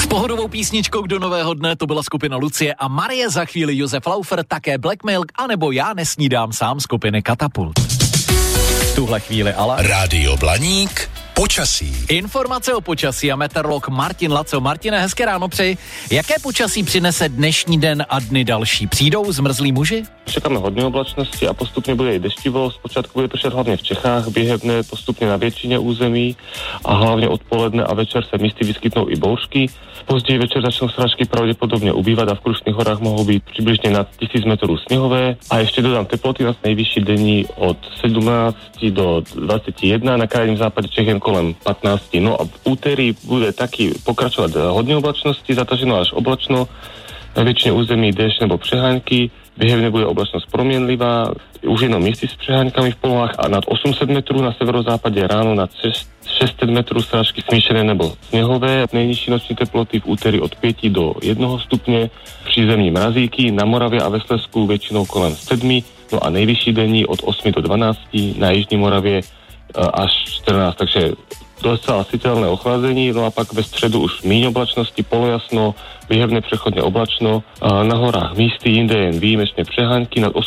Pohodovou písničkou do nového dne to byla skupina Lucie a Marie, za chvíli Josef Laufer, také Black Milk, anebo Já nesnídám sám skupiny Katapult. V tuhle chvíli ale Rádio Blaník, počasí. Informace o počasí a meteorolog Martin Laco. Martine, hezké ráno přeji. Jaké počasí přinese dnešní den a dny další? Přijdou zmrzlí muži? Čekáme hodně oblačnosti a postupně bude i deštivo. Zpočátku bude pršet hlavně v Čechách, během postupně na většině území a hlavně odpoledne a večer se místy vyskytnou i bouřky. Později večer začnou srážky pravděpodobně ubývat a v Krušných horách mohou být přibližně nad 1000 metrů sněhové. A ještě dodám teploty na nejvyšší denní od 17 do 21, na krajním západě Čech jen kolem 15. No a v úterý bude taky pokračovat hodně oblačnosti, zataženo až oblačno, na většině území déšť nebo přehánky. Během bude oblačnost proměnlivá, už jenom místy s přeháňkami v polohách a nad 800 metrů, na severozápadě ráno nad 600 metrů srážky smíšené nebo sněhové. Nejnižší noční teploty v úterý od 5 do 1 stupně, přízemní mrazíky, na Moravě a ve Slezsku většinou kolem 7, no a nejvyšší denní od 8 do 12, na jižní Moravě až 14, takže docela citelné ochlazení, no a pak ve středu už míň oblačnosti, polojasno, během přechodně oblačno, na horách místy, jinde jen výjimečně přehánky, nad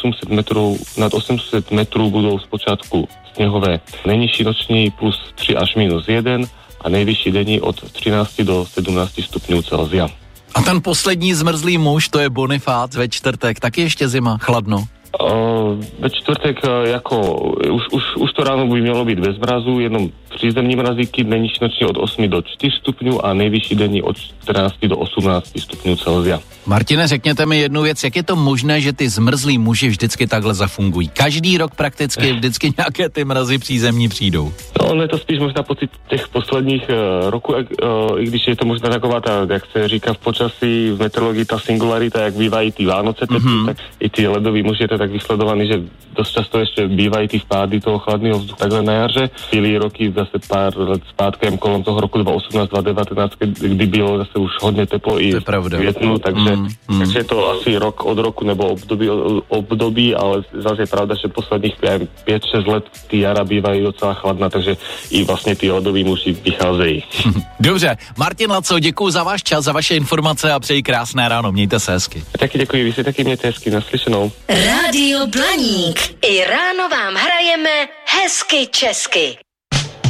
800 metrů budou zpočátku sněhové. Nejnižší noční plus 3 až minus 1 a nejvyšší denní od 13 do 17 stupňů Celsia. A ten poslední zmrzlý muž, to je Bonifác ve čtvrtek, taky ještě zima, chladno. Ve čtvrtek už to ráno by mělo být bez mrazu, jenom přízemní mrazíky, nejnižší noční od 8 do 4 stupňů a nejvyšší denní od 14 do 18 stupňů Celsia. Martine, řekněte mi jednu věc, jak je to možné, že ty zmrzlí muži vždycky takhle zafungují? Každý rok prakticky vždycky nějaké ty mrazy přízemní přijdou. No, je to spíš možná pocit těch posledních roků, i když je to možná taková ta, jak se říká v počasí, v meteorologii, ta singularita, jak bývají ty Vánoce, tak i ty ledoví muži, je to tak vysledovaný, že dost často ještě bývají ty vpády toho chladného vzduchu takhle na jaře. Byly roky zase pár let zpátky, kolem toho roku 2018, 2019, kdy bylo zase už hodně teplo i v květnu, takže je to asi rok od roku nebo období, ale zase je pravda, že posledních 5-6 let ty jara bývají docela chladná, takže i vlastně ty ledoví muži vycházejí. Dobře, Martin Laco, děkuji za váš čas, za vaše informace a přeji krásné ráno, mějte se hezky. Taky děkuji, vy si taky mějte hezky, naslyšenou. Rádio Blaník. I ráno vám hrajeme hezky česky.